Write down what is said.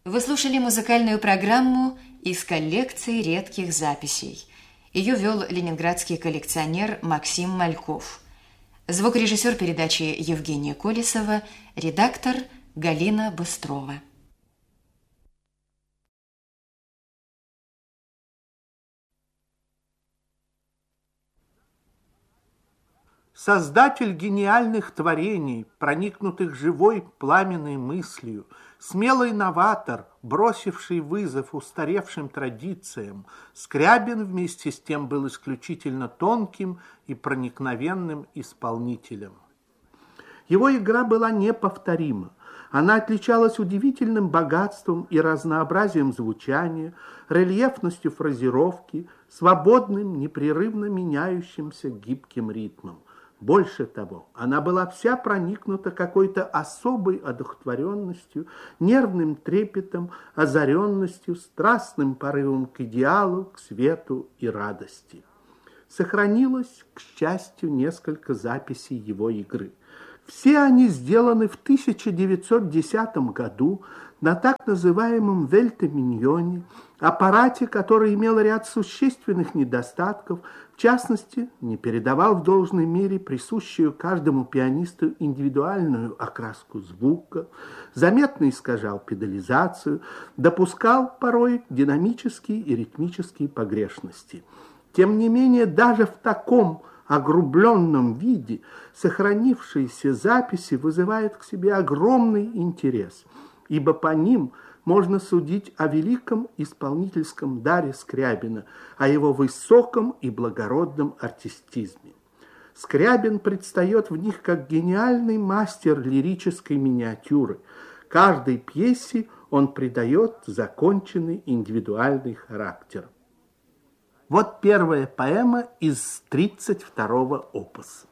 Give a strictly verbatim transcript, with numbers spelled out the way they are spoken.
Вы слушали музыкальную программу из коллекции редких записей. Ее вел ленинградский коллекционер Максим Мальков. Звукорежиссер передачи Евгения Колесова, редактор Галина Быстрова. Создатель гениальных творений, проникнутых живой пламенной мыслью, смелый новатор, бросивший вызов устаревшим традициям, Скрябин вместе с тем был исключительно тонким и проникновенным исполнителем. Его игра была неповторима. Она отличалась удивительным богатством и разнообразием звучания, рельефностью фразировки, свободным, непрерывно меняющимся гибким ритмом. Больше того, она была вся проникнута какой-то особой одухотворенностью, нервным трепетом, озаренностью, страстным порывом к идеалу, к свету и радости. Сохранилось, к счастью, несколько записей его игры. Все они сделаны в тысяча девятьсот десятом году на так называемом вельтаминьоне, аппарате, который имел ряд существенных недостатков, в частности, не передавал в должной мере присущую каждому пианисту индивидуальную окраску звука, заметно искажал педализацию, допускал порой динамические и ритмические погрешности. Тем не менее, даже в таком огрубленном виде сохранившиеся записи вызывают к себе огромный интерес, ибо по ним можно судить о великом исполнительском даре Скрябина, о его высоком и благородном артистизме. Скрябин предстает в них как гениальный мастер лирической миниатюры. Каждой пьесе он придает законченный индивидуальный характер. Вот первая поэма из тридцать второго опуса.